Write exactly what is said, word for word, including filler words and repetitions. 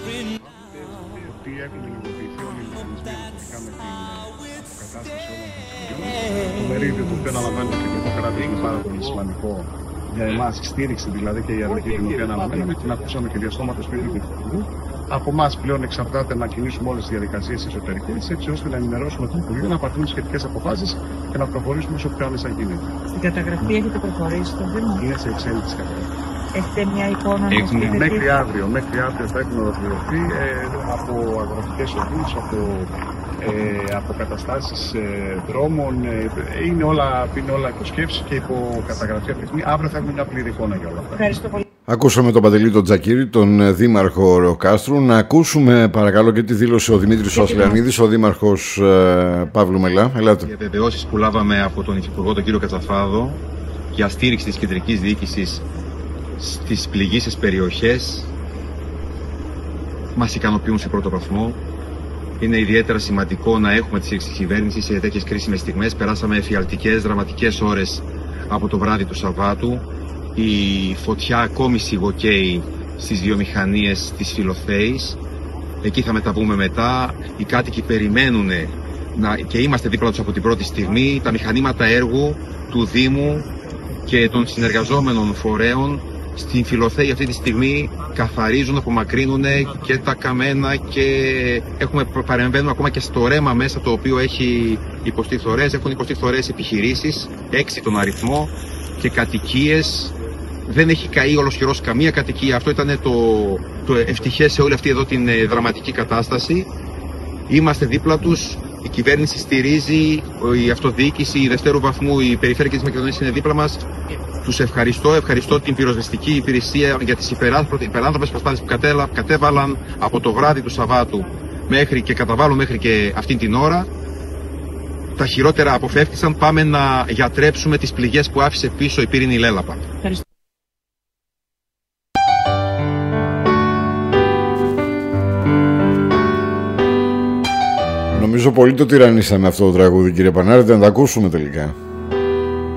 Ότι έχουν υλοποιηθεί όλοι οι μηχανισμοί σχετικά με την αποκατάσταση όλων των κτηρίων. Το μερίδιο το οποίο αναλαμβάνει και το κράτος είναι πάρα πολύ σημαντικό για εμάς, η στήριξη δηλαδή και η αρρωγή την οποία αναλαμβάνουμε. Την ακούσαμε και διαστόματος πριν του Υπουργού. Από εμάς πλέον εξαρτάται να κινήσουμε όλες τις διαδικασίες εσωτερικές, έτσι ώστε να ενημερώσουμε το Υπουργείο, να πάρθουν σχετικές αποφάσεις και να προχωρήσουμε όσο πιο άμεσα γίνεται. Στην καταγραφή έχετε προχωρήσει στο Δήμο? Είναι σε εξέλιξη καταγραφή. Έχετε μια εικόνα? Έχουμε, μέχρι αύριο, μέχρι αύριο θα έχουν ολοκληρωθεί ε, από αγροτικές οδούς, από ε, αποκαταστάσεις ε, δρόμων. Ε, είναι όλα, είναι όλα υποσκέψεις και υπό καταγραφή αυτή τη στιγμή. Αύριο θα έχουμε μια πλήρη εικόνα για όλα αυτά. Ευχαριστώ πολύ. Ακούσαμε τον Παντελή τον Τζακίρη, τον Δήμαρχο Κάστρου. Να ακούσουμε παρακαλώ και τη δήλωση ο Δημήτρης Ασλιανίδης, ο Δήμαρχος ε, Παύλου Μελά. Ελάτε. Οι επιβεβαιώσεις που λάβαμε από τον Υφυπουργό τον κύριο Κατσαφάδο για στήριξη της κεντρικής διοίκησης στις πληγήσεις περιοχές μας ικανοποιούν σε πρώτο βαθμό. Είναι ιδιαίτερα σημαντικό να έχουμε τη στήριξη της κυβέρνησης σε τέτοιες κρίσιμες στιγμές. Περάσαμε εφιαλτικές, δραματικές ώρες από το βράδυ του Σαββάτου. Η φωτιά ακόμη σιγοκαίει στις βιομηχανίες της Φιλοθέης. Εκεί θα μεταβούμε μετά. Οι κάτοικοι περιμένουν να, και είμαστε δίπλα τους από την πρώτη στιγμή. Τα μηχανήματα έργου του Δήμου και των συνεργαζόμενων φορέων στην Φιλοθέη αυτή τη στιγμή καθαρίζουν, απομακρύνουν και τα καμένα και έχουμε, παρεμβαίνουμε ακόμα και στο ρέμα μέσα, το οποίο έχει υποστεί θωρές. Έχουν υποστεί θωρές επιχειρήσεις, έξι τον αριθμό, και κατοικίες. Δεν έχει καεί ολοσχερός καμία κατοικία. Αυτό ήταν το, το ευτυχές σε όλη αυτή εδώ την ε, δραματική κατάσταση. Είμαστε δίπλα τους. Η κυβέρνηση στηρίζει, η αυτοδιοίκηση, η δευτέρου βαθμού, η περιφέρεια και της Μακεδονίας είναι δίπλα μας. Τους ευχαριστώ, ευχαριστώ την πυροσβεστική υπηρεσία για τις υπεράνθρωπες προσπάθειες που κατέβαλαν από το βράδυ του Σαββάτου μέχρι και καταβάλουν μέχρι και αυτήν την ώρα. Τα χειρότερα αποφεύθησαν. Πάμε να γιατρέψουμε τις πληγές που άφησε πίσω η πύρινη λέλαπα. Ευχαριστώ. Νομίζω πολύ το τυραννίσαμε αυτό το τραγούδι, κύριε Πανάρη, να τα ακούσουμε τελικά.